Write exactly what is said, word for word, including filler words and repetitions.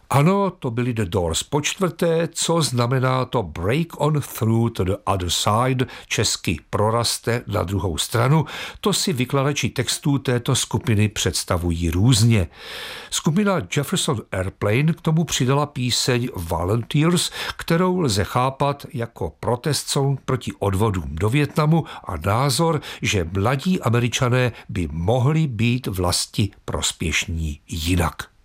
Ano, to byli The Doors. Po čtvrté, co znamená to break on through to the other side, česky proraste na druhou stranu, to si vykladači textů této skupiny představují různě. Skupina Jefferson Airplane k tomu přidala píseň Volunteers, kterou lze chápat jako protest song proti odvodům do Vietnamu a názor, že mladí Američané by mohli být vlasti prospěšní jinak.